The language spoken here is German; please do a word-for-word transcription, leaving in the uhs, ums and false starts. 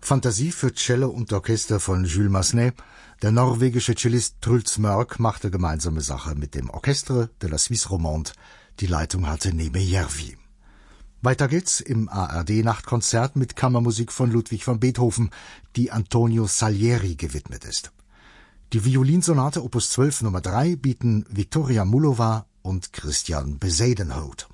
Fantasie für Cello und Orchester von Jules Massenet. Der norwegische Cellist Truls Mørk machte gemeinsame Sache mit dem Orchestre de la Suisse Romande. Die Leitung hatte Neme Järvi. Weiter geht's im A R D-Nachtkonzert mit Kammermusik von Ludwig van Beethoven, die Antonio Salieri gewidmet ist. Die Violinsonate Opus zwölf Nummer drei bieten Viktoria Mullova und Christian Bezuidenhout.